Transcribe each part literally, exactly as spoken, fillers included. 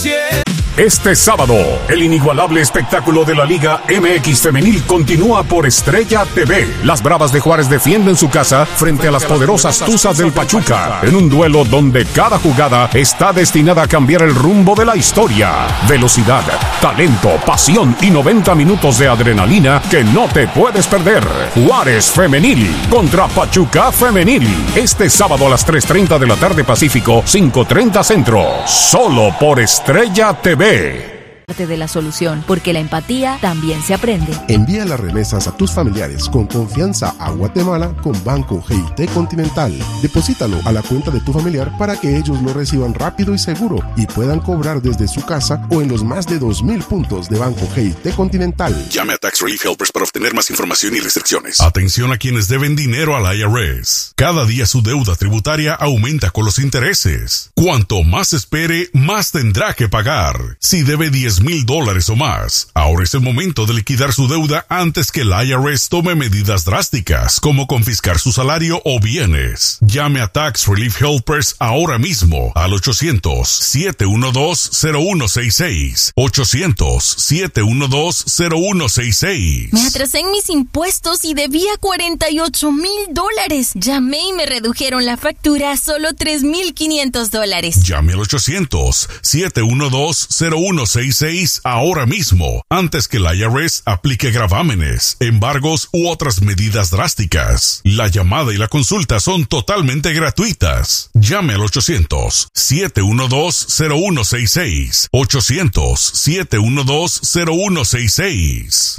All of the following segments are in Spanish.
cielo. Este sábado, el inigualable espectáculo de la Liga M X Femenil continúa por Estrella T V. Las Bravas de Juárez defienden su casa frente a las poderosas Tuzas del Pachuca, en un duelo donde cada jugada está destinada a cambiar el rumbo de la historia. Velocidad, talento, pasión y noventa minutos de adrenalina que no te puedes perder. Juárez Femenil contra Pachuca Femenil. Este sábado a las tres treinta de la tarde Pacífico, cinco treinta Centro. Solo por Estrella T V. Parte de la solución, porque la empatía también se aprende. Envía las remesas a tus familiares con confianza a Guatemala con Banco G I T Continental. Deposítalo a la cuenta de tu familiar para que ellos lo reciban rápido y seguro y puedan cobrar desde su casa o en los más de dos mil puntos de Banco G I T Continental. Llame a Tax Relief Helpers para obtener más información y restricciones. Atención a quienes deben dinero al I R S. Cada día su deuda tributaria aumenta con los intereses. Cuanto más espere, más tendrá que pagar. Si debe diez mil dólares o más, ahora es el momento de liquidar su deuda antes que el I R S tome medidas drásticas, como confiscar su salario o bienes. Llame a Tax Relief Helpers ahora mismo al ochocientos, siete uno dos, cero uno seis seis. ochocientos, siete uno dos, cero uno seis seis. Me atrasé en mis impuestos y debía cuarenta y ocho mil dólares. Llamé y me redujeron la factura a solo tres mil quinientos dólares. Llame al ochocientos, siete uno dos, cero uno seis seis ahora mismo, antes que el I R S aplique gravámenes, embargos u otras medidas drásticas. La llamada y la consulta son totalmente gratuitas. Llame al ochocientos, siete uno dos, cero uno seis seis. ochocientos, siete uno dos, cero uno seis seis.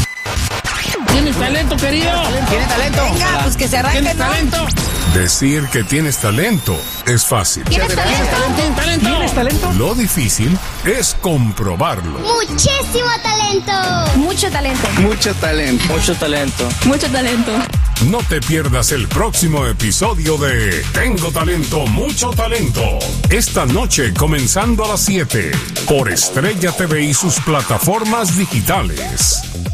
¿Tienes talento, querido? ¿Tienes talento? Venga, pues que se arranque, ¿Tienes ¿no? talento? Decir que tienes talento es fácil. ¿Tienes talento? ¿Tienes talento? ¿Tienes talento? Lo difícil es comprobarlo. Muchísimo talento. Mucho talento. Mucho talento. Mucho talento. Mucho talento. No te pierdas el próximo episodio de Tengo Talento, Mucho Talento. Esta noche comenzando a las siete por Estrella T V y sus plataformas digitales.